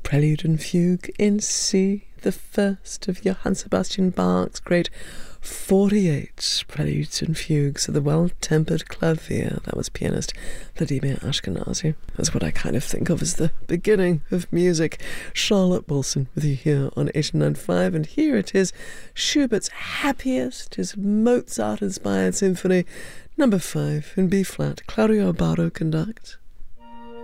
Prelude and Fugue in C, the first of Johann Sebastian Bach's great 48 Preludes and Fugues of the Well-Tempered Clavier. That was pianist Vladimir Ashkenazy. That's what I kind of think of as the beginning of music. Charlotte Wilson with you here on 89.5, and here it is, Schubert's happiest, his Mozart-inspired symphony, number 5 in B-flat. Claudio Abbado conducts.